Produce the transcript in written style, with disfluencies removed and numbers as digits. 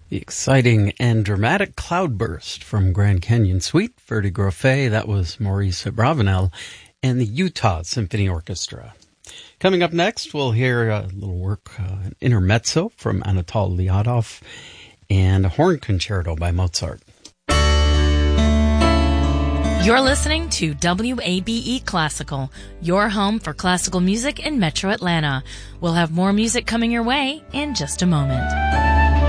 The exciting and dramatic Cloudburst from Grand Canyon Suite, Verdi Grofé, that was Maurice Abravanel, and the Utah Symphony Orchestra. Coming up next, we'll hear a little work, an intermezzo from Anatol Liadov, and a horn concerto by Mozart. You're listening to WABE Classical, your home for classical music in Metro Atlanta. We'll have more music coming your way in just a moment.